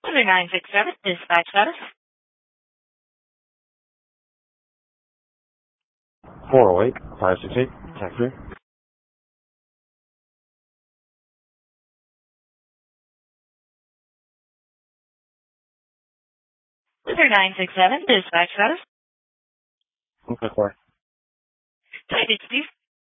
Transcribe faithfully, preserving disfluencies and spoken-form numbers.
Other nine six seven, dispatch status. four oh eight, five six eight, taxi. Other nine six seven, dispatch status. Okay, sorry. Detective Steve.